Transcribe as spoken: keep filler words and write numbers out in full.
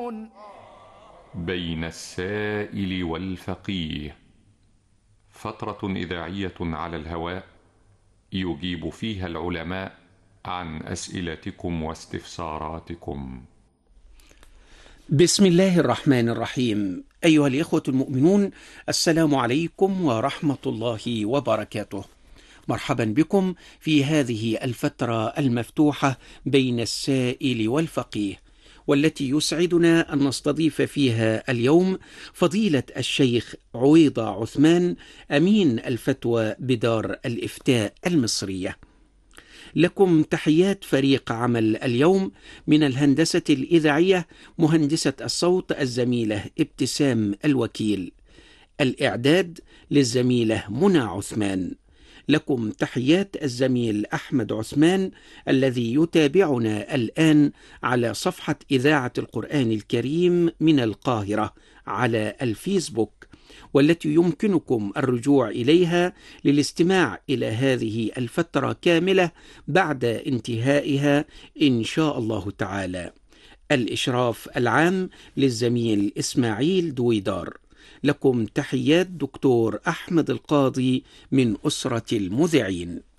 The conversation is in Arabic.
بين السائل والفقيه، فترة إذاعية على الهواء يجيب فيها العلماء عن أسئلتكم واستفساراتكم. بسم الله الرحمن الرحيم. أيها الإخوة المؤمنون، السلام عليكم ورحمة الله وبركاته. مرحبا بكم في هذه الفترة المفتوحة بين السائل والفقيه، والتي يسعدنا أن نستضيف فيها اليوم فضيلة الشيخ عويضة عثمان، أمين الفتوى بدار الإفتاء المصرية. لكم تحيات فريق عمل اليوم من الهندسة الإذاعية، مهندسة الصوت الزميلة ابتسام الوكيل، الإعداد للزميلة منى عثمان. لكم تحيات الزميل أحمد عثمان الذي يتابعنا الآن على صفحة إذاعة القرآن الكريم من القاهرة على الفيسبوك، والتي يمكنكم الرجوع إليها للاستماع إلى هذه الفترة كاملة بعد انتهائها إن شاء الله تعالى. الإشراف العام للزميل إسماعيل دويدار. لكم تحيات دكتور أحمد القاضي من أسرة المذيعين.